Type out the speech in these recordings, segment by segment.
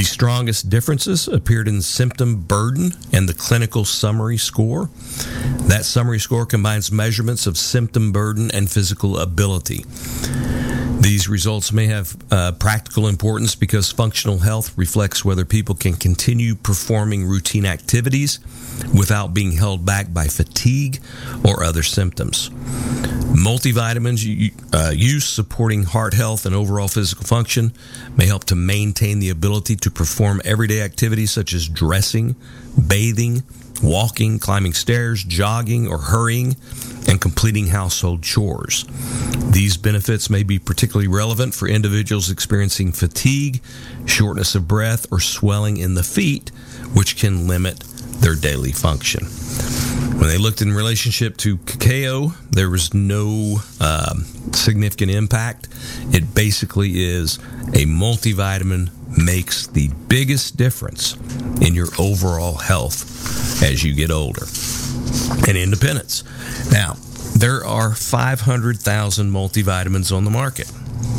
The strongest differences appeared in symptom burden and the clinical summary score. That summary score combines measurements of symptom burden and physical ability. These results may have practical importance because functional health reflects whether people can continue performing routine activities without being held back by fatigue or other symptoms. Multivitamins use supporting heart health and overall physical function may help to maintain the ability to perform everyday activities such as dressing, bathing, walking, climbing stairs, jogging, or hurrying, and completing household chores. These benefits may be particularly relevant for individuals experiencing fatigue, shortness of breath, or swelling in the feet, which can limit their daily function. When they looked in relationship to cacao, there was no significant impact. It basically is a multivitamin makes the biggest difference in your overall health as you get older and independence. Now, there are 500,000 multivitamins on the market.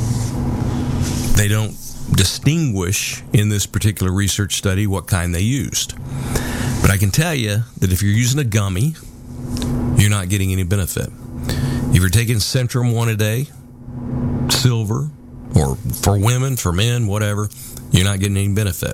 They don't distinguish in this particular research study what kind they used. But I can tell you that if you're using a gummy, you're not getting any benefit. If you're taking Centrum 1 a day, Silver, or for women, for men, whatever, you're not getting any benefit.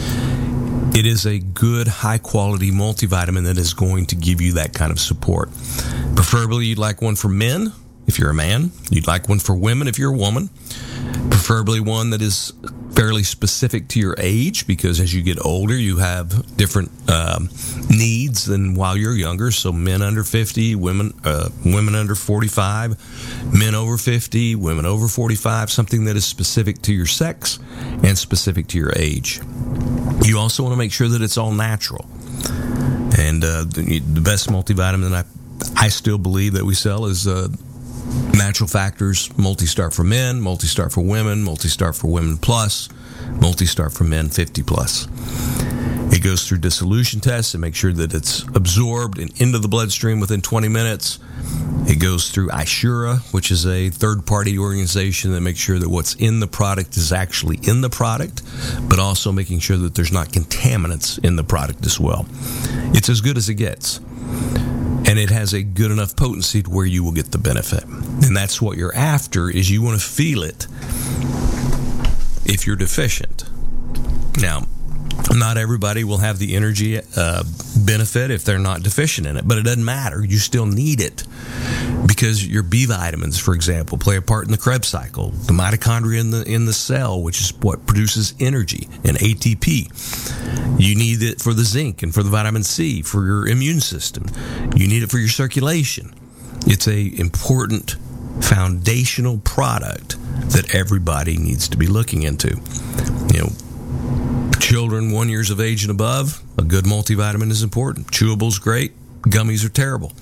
It is a good, high-quality multivitamin that is going to give you that kind of support. Preferably, you'd like one for men, if you're a man. You'd like one for women, if you're a woman. Preferably one that is fairly specific to your age, because as you get older, you have different needs than while you're younger. So men under 50, women under 45, men over 50, women over 45, something that is specific to your sex and specific to your age. You also want to make sure that it's all natural. And the best multivitamin that I still believe that we sell is Natural Factors Multi-Start for Men, Multi-Start for Women, Multi-Start for Women Plus, Multi-Start for Men 50 Plus. It goes through dissolution tests and make sure that it's absorbed and into the bloodstream within 20 minutes. It goes through Ishura, which is a third-party organization that makes sure that what's in the product is actually in the product, but also making sure that there's not contaminants in the product as well. It's as good as it gets. And it has a good enough potency to where you will get the benefit. And that's what you're after, is you want to feel it if you're deficient. Now, not everybody will have the energy benefit if they're not deficient in it, but it doesn't matter. You still need it because your B vitamins, for example, play a part in the Krebs cycle, the mitochondria in the cell, which is what produces energy, and ATP. You need it for the zinc and for the vitamin C, for your immune system. You need it for your circulation. It's a important foundational product that everybody needs to be looking into. You know, children 1 year of age and above, a good multivitamin is important. Chewable's great. Gummies are terrible.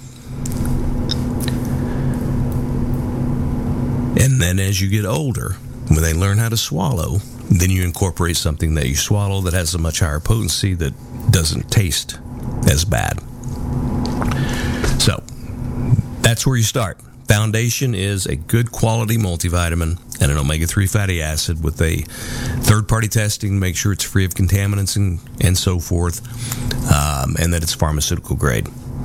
And then as you get older, when they learn how to swallow, then you incorporate something that you swallow that has a much higher potency that doesn't taste as bad. So that's where you start. Foundation is a good quality multivitamin and an omega-3 fatty acid with a third-party testing to make sure it's free of contaminants and so forth, and that it's pharmaceutical grade.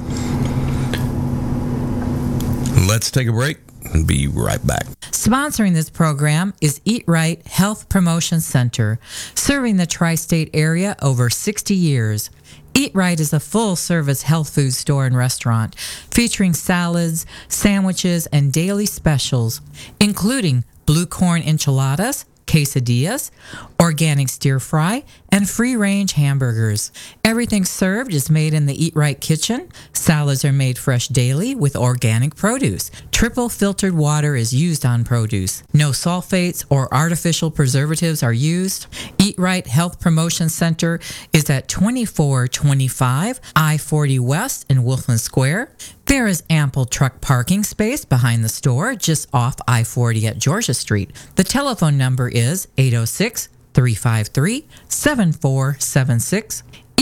Let's take a break and be right back. Sponsoring this program is Eat Right Health Promotion Center, serving the tri-state area over 60 years. Eat Right is a full-service health food store and restaurant featuring salads, sandwiches, and daily specials, including blue corn enchiladas, quesadillas, organic stir fry, and free-range hamburgers. Everything served is made in the Eat Right kitchen. Salads are made fresh daily with organic produce. Triple filtered water is used on produce. No sulfates or artificial preservatives are used. Eat Right Health Promotion Center is at 2425 I-40 West in Wolfman Square. There is ample truck parking space behind the store just off I-40 at Georgia Street. The telephone number is 806-353-7476.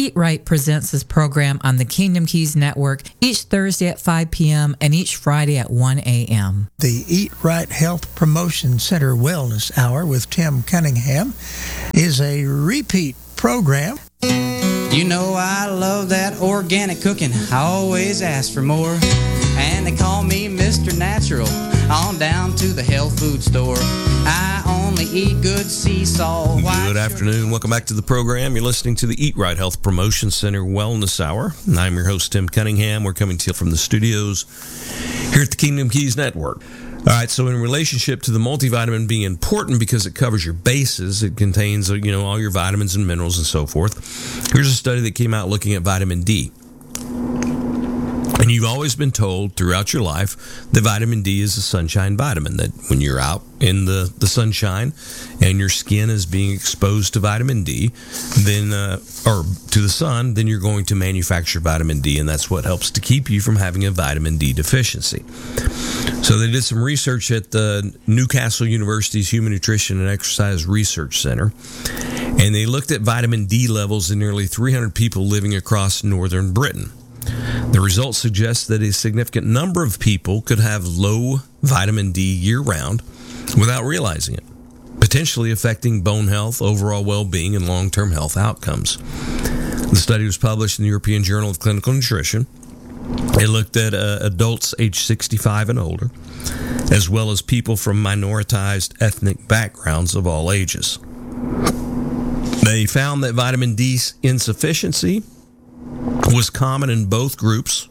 Eat Right presents this program on the Kingdom Keys Network each Thursday at 5 p.m. and each Friday at 1 a.m. The Eat Right Health Promotion Center Wellness Hour with Tim Cunningham is a repeat program. You know I love that organic cooking. I always ask for more. And they call me Mr. Natural. On down to the health food store. I only eat good sea salt. Good afternoon. Welcome back to the program. You're listening to the Eat Right Health Promotion Center Wellness Hour. And I'm your host, Tim Cunningham. We're coming to you from the studios here at the Kingdom Keys Network. All right, so in relationship to the multivitamin being important because it covers your bases, it contains, all your vitamins and minerals and so forth. Here's a study that came out looking at vitamin D. And you've always been told throughout your life that vitamin D is a sunshine vitamin, that when you're out in the sunshine and your skin is being exposed to vitamin D, then or to the sun, then you're going to manufacture vitamin D, and that's what helps to keep you from having a vitamin D deficiency. So they did some research at the Newcastle University's Human Nutrition and Exercise Research Center, and they looked at vitamin D levels in nearly 300 people living across northern Britain. The results suggest that a significant number of people could have low vitamin D year-round without realizing it, potentially affecting bone health, overall well-being, and long-term health outcomes. The study was published in the European Journal of Clinical Nutrition. It looked at adults age 65 and older, as well as people from minoritized ethnic backgrounds of all ages. They found that vitamin D insufficiency was common in both groups.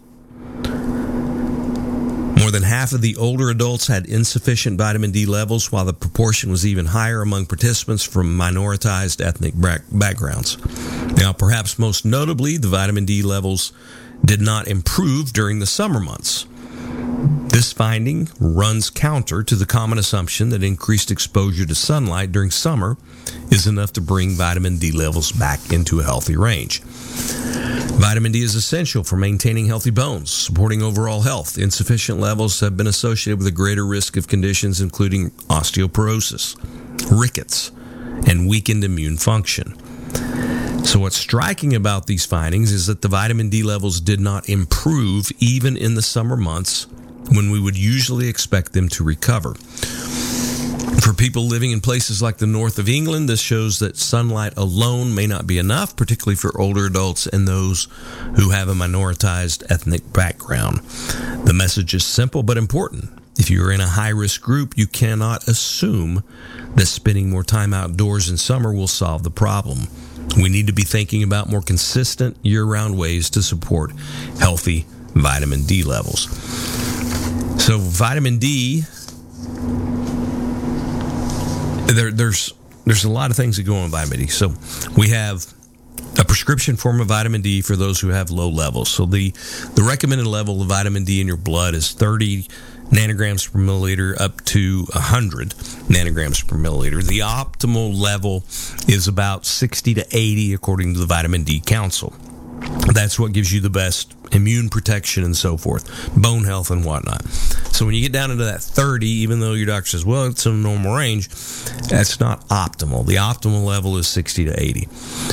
More than half of the older adults had insufficient vitamin D levels, while the proportion was even higher among participants from minoritized ethnic backgrounds. Now, perhaps most notably, the vitamin D levels did not improve during the summer months. This finding runs counter to the common assumption that increased exposure to sunlight during summer is enough to bring vitamin D levels back into a healthy range. Vitamin D is essential for maintaining healthy bones, supporting overall health. Insufficient levels have been associated with a greater risk of conditions including osteoporosis, rickets, and weakened immune function. So what's striking about these findings is that the vitamin D levels did not improve even in the summer months when we would usually expect them to recover. For people living in places like the north of England, this shows that sunlight alone may not be enough, particularly for older adults and those who have a minoritized ethnic background. The message is simple but important. If you are in a high-risk group, you cannot assume that spending more time outdoors in summer will solve the problem. We need to be thinking about more consistent year-round ways to support healthy vitamin D levels. So vitamin D, there's a lot of things that go on vitamin D. So we have a prescription form of vitamin D for those who have low levels. So the recommended level of vitamin D in your blood is 30 nanograms per milliliter up to 100 nanograms per milliliter. The optimal level is about 60 to 80 according to the Vitamin D Council. That's what gives you the best immune protection and so forth, bone health and whatnot. So when you get down into that 30, even though your doctor says, well, it's in a normal range, that's not optimal. The optimal level is 60 to 80.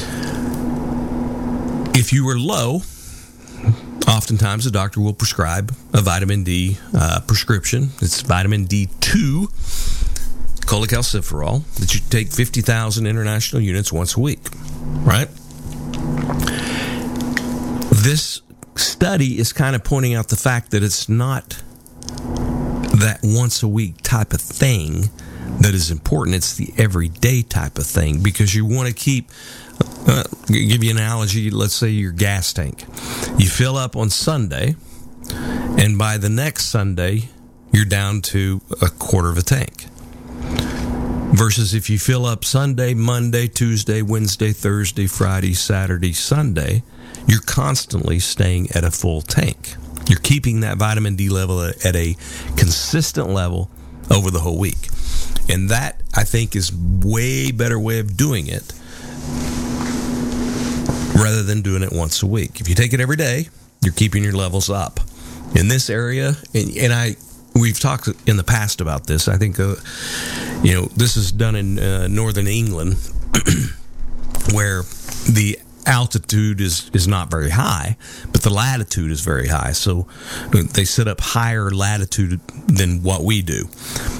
If you were low, oftentimes the doctor will prescribe a vitamin D prescription. It's vitamin D2, cholecalciferol, that you take 50,000 international units once a week, right? This study is kind of pointing out the fact that it's not that once a week type of thing that is important. It's the everyday type of thing, because you want to keep, give you an analogy, let's say your gas tank. You fill up on Sunday, and by the next Sunday, you're down to a quarter of a tank. Versus if you fill up Sunday, Monday, Tuesday, Wednesday, Thursday, Friday, Saturday, Sunday, you're constantly staying at a full tank. You're keeping that vitamin D level at a consistent level over the whole week. And that, I think, is way better way of doing it rather than doing it once a week. If you take it every day, you're keeping your levels up. In this area, and we've talked in the past about this, I think, this is done in northern England, where the altitude is not very high, but the latitude is very high. So they set up higher latitude than what we do.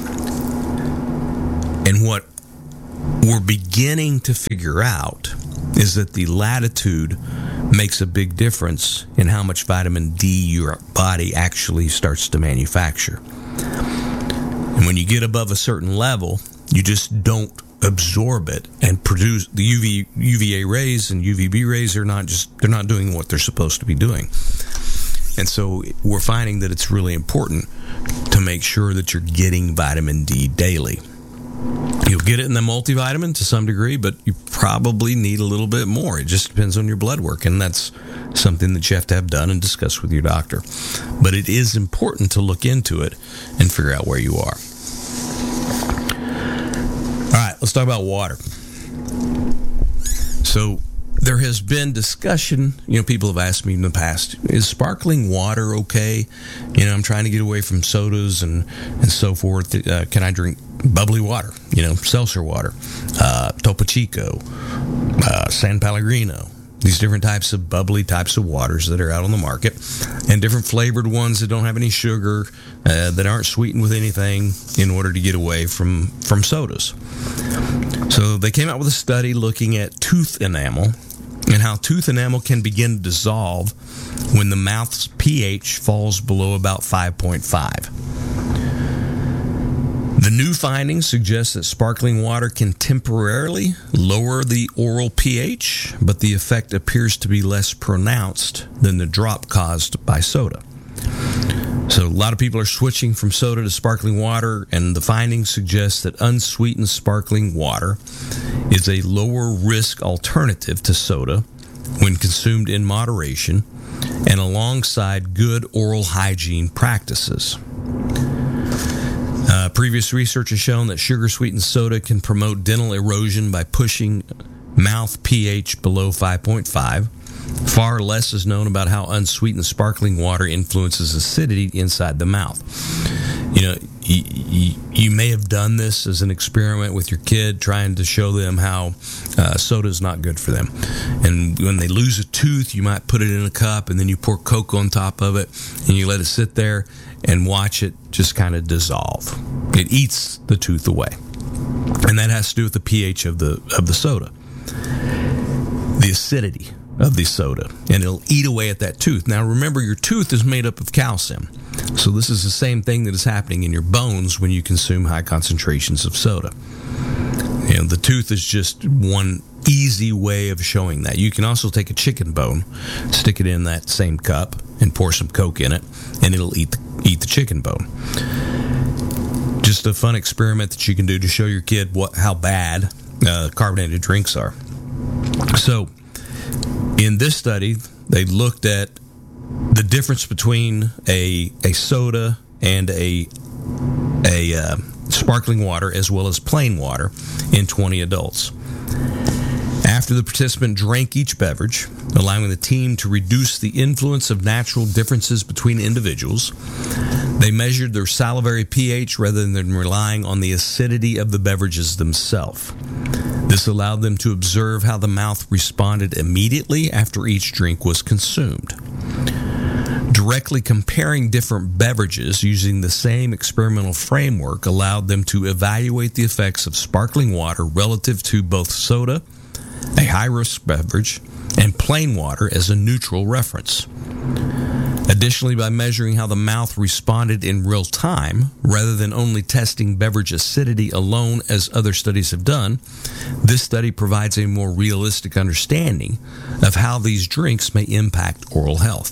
And what we're beginning to figure out is that the latitude makes a big difference in how much vitamin D your body actually starts to manufacture. And when you get above a certain level, you just don't absorb it and produce the UVA rays and UVB rays. They're not doing what they're supposed to be doing. And so we're finding that it's really important to make sure that you're getting vitamin D daily. You'll get it in the multivitamin to some degree, but you probably need a little bit more. It just depends on your blood work, and that's something that you have to have done and discuss with your doctor. But it is important to look into it and figure out where you are. All right, let's talk about water. So there has been discussion, people have asked me in the past, is sparkling water okay? I'm trying to get away from sodas and so forth. Can I drink bubbly water, seltzer water, Topo Chico, San Pellegrino, these different types of bubbly types of waters that are out on the market, and different flavored ones that don't have any sugar, that aren't sweetened with anything, in order to get away from sodas. So they came out with a study looking at tooth enamel and how tooth enamel can begin to dissolve when the mouth's pH falls below about 5.5. The new findings suggest that sparkling water can temporarily lower the oral pH, but the effect appears to be less pronounced than the drop caused by soda. So a lot of people are switching from soda to sparkling water, and the findings suggest that unsweetened sparkling water is a lower risk alternative to soda when consumed in moderation and alongside good oral hygiene practices. Previous research has shown that sugar-sweetened soda can promote dental erosion by pushing mouth pH below 5.5. Far less is known about how unsweetened sparkling water influences acidity inside the mouth. You may have done this as an experiment with your kid, trying to show them how soda is not good for them. And when they lose a tooth, you might put it in a cup and then you pour Coke on top of it and you let it sit there and watch it just kind of dissolve. It eats the tooth away. And that has to do with the pH of the soda. The acidity of the soda, and it'll eat away at that tooth. Now remember, your tooth is made up of calcium, so this is the same thing that is happening in your bones when you consume high concentrations of soda. The tooth is just one easy way of showing that. You can also take a chicken bone, stick it in that same cup, and pour some Coke in it, and it'll eat the chicken bone. Just a fun experiment that you can do to show your kid how bad carbonated drinks are. So in this study, they looked at the difference between a soda and a sparkling water as well as plain water in 20 adults. After the participant drank each beverage, allowing the team to reduce the influence of natural differences between individuals, they measured their salivary pH rather than relying on the acidity of the beverages themselves. This allowed them to observe how the mouth responded immediately after each drink was consumed. Directly comparing different beverages using the same experimental framework allowed them to evaluate the effects of sparkling water relative to both soda, a high-risk beverage, and plain water as a neutral reference. Additionally, by measuring how the mouth responded in real time, rather than only testing beverage acidity alone as other studies have done, this study provides a more realistic understanding of how these drinks may impact oral health.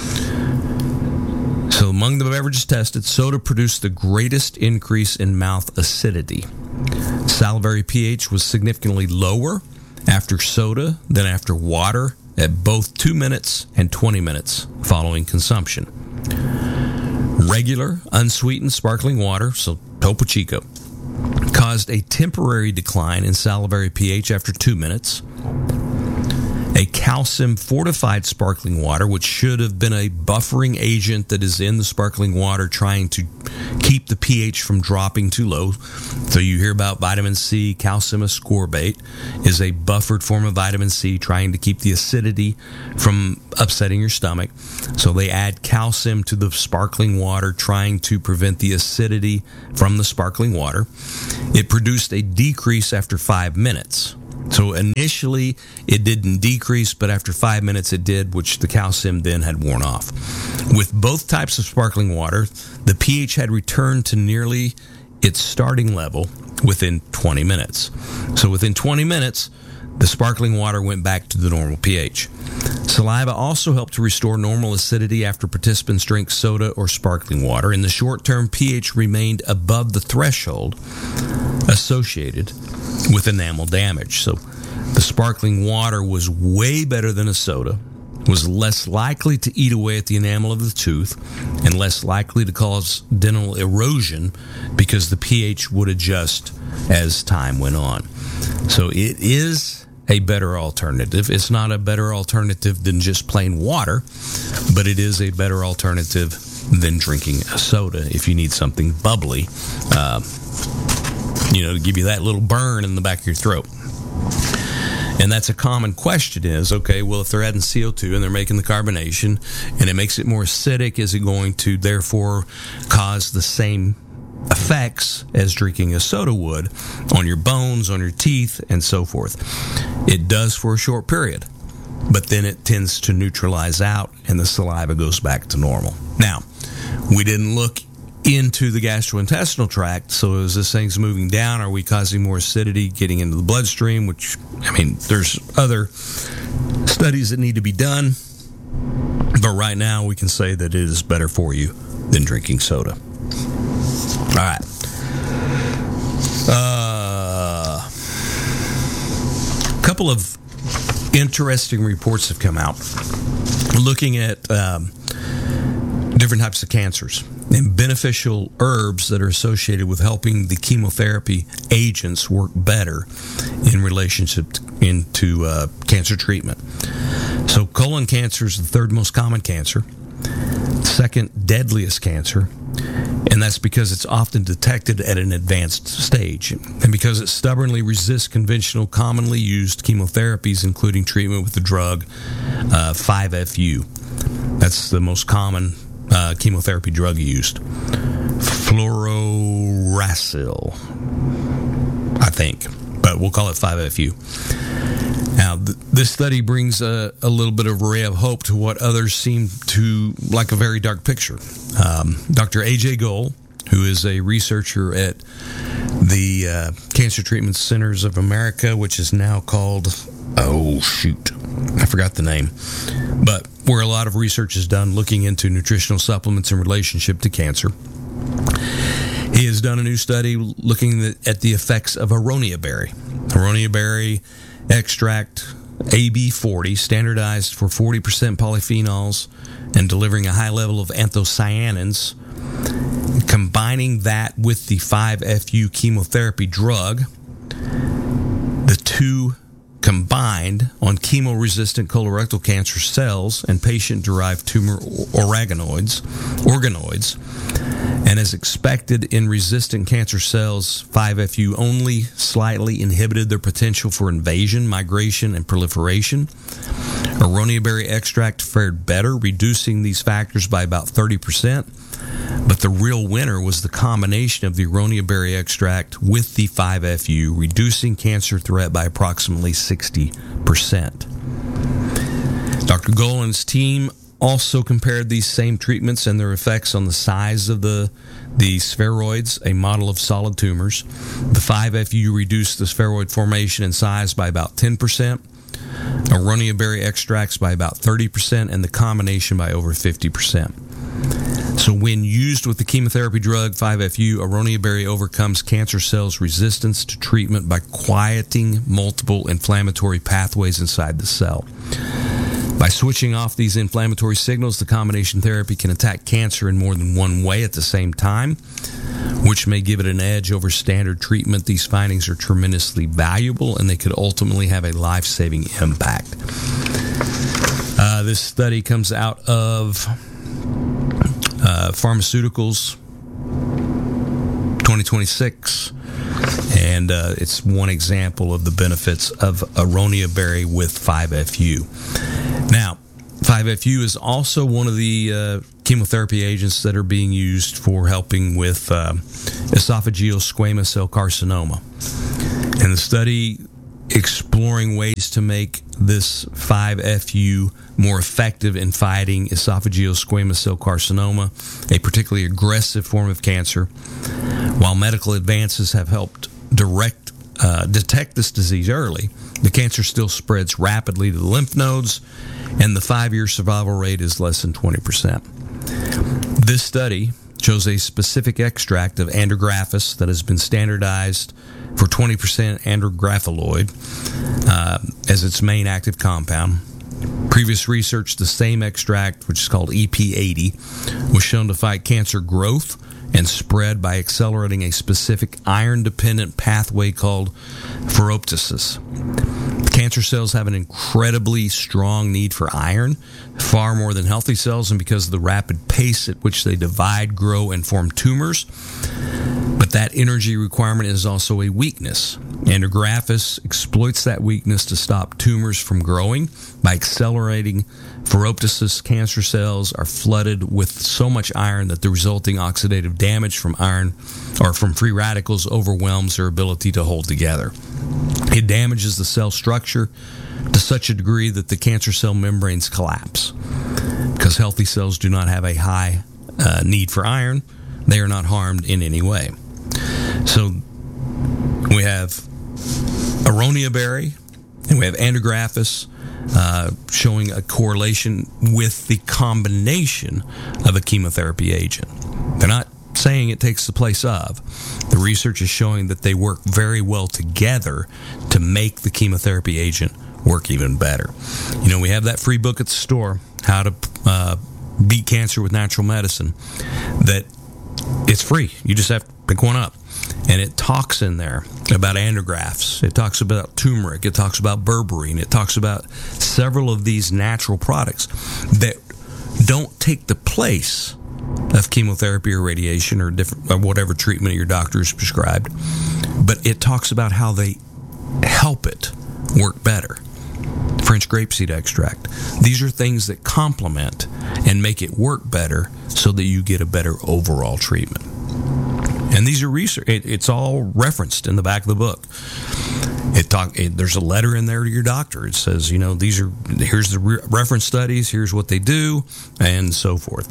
So among the beverages tested, soda produced the greatest increase in mouth acidity. Salivary pH was significantly lower after soda than after water at both 2 minutes and 20 minutes following consumption. Regular, unsweetened sparkling water, so Topo Chico, caused a temporary decline in salivary pH after 2 minutes. a calcium-fortified sparkling water, which should have been a buffering agent that is in the sparkling water trying to keep the pH from dropping too low. So you hear about vitamin C, calcium ascorbate is a buffered form of vitamin C trying to keep the acidity from upsetting your stomach. So they add calcium to the sparkling water trying to prevent the acidity from the sparkling water. It produced a decrease after 5 minutes. So initially it didn't decrease, but after 5 minutes it did, which the calcium then had worn off. With both types of sparkling water, the pH had returned to nearly its starting level within 20 minutes. So within 20 minutes, the sparkling water went back to the normal pH. Saliva also helped to restore normal acidity after participants drank soda or sparkling water. In the short term, pH remained above the threshold associated with enamel damage. So the sparkling water was way better than a soda, was less likely to eat away at the enamel of the tooth, and less likely to cause dental erosion because the pH would adjust as time went on. So it is a better alternative. It's not a better alternative than just plain water, but it is a better alternative than drinking a soda if you need something bubbly, to give you that little burn in the back of your throat. And that's a common question is, okay, well, if they're adding CO2 and they're making the carbonation and it makes it more acidic, is it going to therefore cause the same effects as drinking a soda would on your bones, on your teeth, and so forth? It does for a short period, but then it tends to neutralize out and the saliva goes back to normal. Now, we didn't look into the gastrointestinal tract, so as this thing's moving down, are we causing more acidity getting into the bloodstream? Which, there's other studies that need to be done, but right now we can say that it is better for you than drinking soda. All right. A couple of interesting reports have come out looking at different types of cancers and beneficial herbs that are associated with helping the chemotherapy agents work better in relationship to cancer treatment. So colon cancer is the third most common cancer, second deadliest cancer, and that's because it's often detected at an advanced stage, and because it stubbornly resists conventional, commonly used chemotherapies, including treatment with the drug 5-FU. That's the most common chemotherapy drug used. Fluorouracil, I think, but we'll call it 5-FU. Now, this study brings a little bit of a ray of hope to what others seem to like a very dark picture. Dr. A.J. Goel, who is a researcher at the Cancer Treatment Centers of America, which is now called, I forgot the name, but where a lot of research is done looking into nutritional supplements in relationship to cancer. He has done a new study looking at the effects of aronia berry. Aronia berry extract AB40, standardized for 40% polyphenols and delivering a high level of anthocyanins. Combining that with the 5-FU chemotherapy drug, the two combined on chemo-resistant colorectal cancer cells and patient-derived tumor organoids, and as expected in resistant cancer cells, 5-FU only slightly inhibited their potential for invasion, migration, and proliferation. Aronia berry extract fared better, reducing these factors by about 30%, but the real winner was the combination of the aronia berry extract with the 5-FU, reducing cancer threat by approximately 60%. Dr. Goel and his team also compared these same treatments and their effects on the size of the spheroids, a model of solid tumors. The 5-FU reduced the spheroid formation and size by about 10%, aronia berry extracts by about 30%, and the combination by over 50%. So when used with the chemotherapy drug 5-FU, aronia berry overcomes cancer cells' resistance to treatment by quieting multiple inflammatory pathways inside the cell. By switching off these inflammatory signals, the combination therapy can attack cancer in more than one way at the same time, which may give it an edge over standard treatment. These findings are tremendously valuable, and they could ultimately have a life-saving impact. This study comes out of Pharmaceuticals 2026, and it's one example of the benefits of aronia berry with 5-FU. Now, 5-FU is also one of the chemotherapy agents that are being used for helping with esophageal squamous cell carcinoma. And the study exploring ways to make this 5-FU more effective in fighting esophageal squamous cell carcinoma, a particularly aggressive form of cancer. While medical advances have helped detect this disease early, the cancer still spreads rapidly to the lymph nodes, and the 5-year survival rate is less than 20%. This study chose a specific extract of andrographis that has been standardized for 20% andrographiloid as its main active compound. Previous research, the same extract, which is called EP80, was shown to fight cancer growth and spread by accelerating a specific iron-dependent pathway called phoroptosis. Cancer cells have an incredibly strong need for iron, far more than healthy cells, and because of the rapid pace at which they divide, grow, and form tumors. But that energy requirement is also a weakness. Andrographis exploits that weakness to stop tumors from growing by accelerating phoroptosis. Cancer cells are flooded with so much iron that the resulting oxidative damage from iron or from free radicals overwhelms their ability to hold together. It damages the cell structure to such a degree that the cancer cell membranes collapse. Because healthy cells do not have a high need for iron, they are not harmed in any way. So we have aronia berry and we have andrographis showing a correlation with the combination of a chemotherapy agent. They're not saying it takes the place of. The research is showing that they work very well together to make the chemotherapy agent work even better. You know, we have that free book at the store, How to Beat Cancer with Natural Medicine, that it's free. You just have to pick one up. And it talks in there about andrographs. It talks about turmeric. It talks about berberine. It talks about several of these natural products that don't take the place of chemotherapy or radiation or different or whatever treatment your doctor has prescribed. But it talks about how they help it work better. French grapeseed extract. These are things that complement and make it work better so that you get a better overall treatment. And these are research. It's all referenced in the back of the book. There's a letter in there to your doctor. It says, you know, here's the reference studies, here's what they do, and so forth.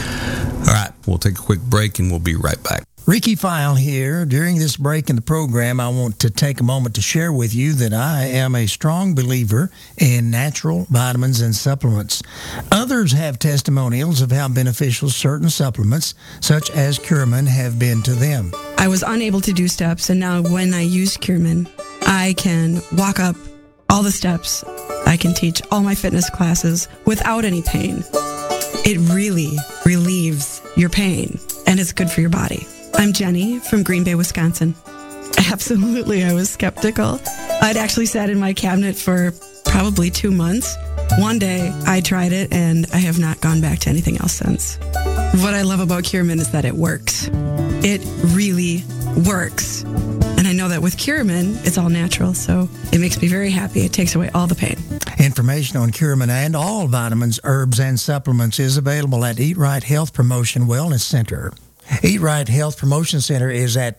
All right, we'll take a quick break and we'll be right back. Ricky File here. During this break in the program, I want to take a moment to share with you that I am a strong believer in natural vitamins and supplements. Others have testimonials of how beneficial certain supplements, such as Curemin, have been to them. I was unable to do steps, and now when I use Curemin, I can walk up all the steps. I can teach all my fitness classes without any pain. It really relieves your pain, and it's good for your body. I'm Jenny from Green Bay, Wisconsin. Absolutely, I was skeptical. I'd actually sat in my cabinet for probably 2 months. One day, I tried it, and I have not gone back to anything else since. What I love about Curemin is that it works. It really works. And I know that with Curemin, it's all natural, so it makes me very happy. It takes away all the pain. Information on Curemin and all vitamins, herbs, and supplements is available at Eat Right Health Promotion Wellness Center. Eat Right Health Promotion Center is at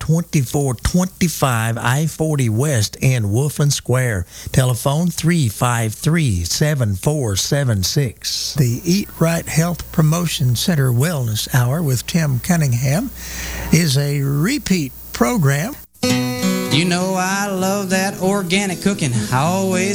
2425 I-40 West in Wolfen Square. Telephone 353-7476. The Eat Right Health Promotion Center Wellness Hour with Tim Cunningham is a repeat program. You know I love that organic cooking. I always